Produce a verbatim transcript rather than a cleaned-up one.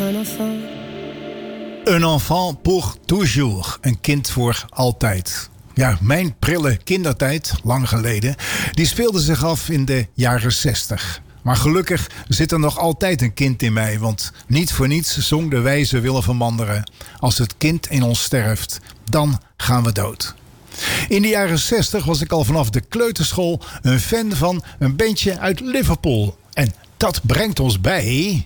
un enfant. Un enfant pour toujours. Een kind voor altijd. Ja, mijn prille kindertijd, lang geleden, die speelde zich af in de jaren zestig. Maar gelukkig zit er nog altijd een kind in mij. Want niet voor niets zong de wijze Willem van Manderen: als het kind in ons sterft, dan gaan we dood. In de jaren zestig was ik al vanaf de kleuterschool een fan van een bandje uit Liverpool. En dat brengt ons bij